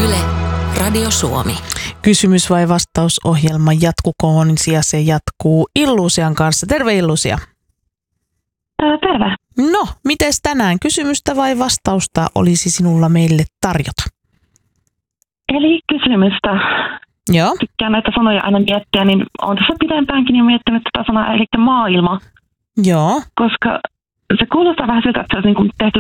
Yle, Radio Suomi. Kysymys vai vastausohjelma jatkukoon ja se jatkuu Illuusian kanssa. Terve Illuusia. Terve. No, mites tänään kysymystä vai vastausta olisi sinulla meille tarjota? Eli kysymystä. Joo. Tykkään näitä sanoja aina miettiä, niin olen tässä pidempäänkin jo miettinyt tätä sanaa, eli maailma. Joo. Koska se kuulostaa vähän siltä, että se olisi niin kuin tehty